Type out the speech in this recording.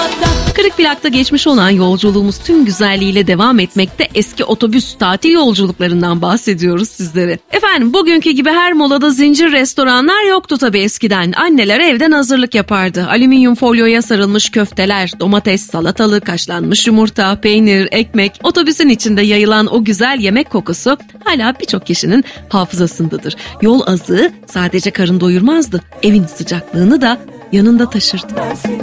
Kırık plakta geçmiş olan yolculuğumuz tüm güzelliğiyle devam etmekte, eski otobüs tatil yolculuklarından bahsediyoruz sizlere. Efendim, bugünkü gibi her molada zincir restoranlar yoktu tabii eskiden. Anneler evden hazırlık yapardı. Alüminyum folyoya sarılmış köfteler, domates, salatalık, haşlanmış yumurta, peynir, ekmek, otobüsün içinde yayılan o güzel yemek kokusu hala birçok kişinin hafızasındadır. Yol azığı sadece karın doyurmazdı, evin sıcaklığını da yanında taşırdı.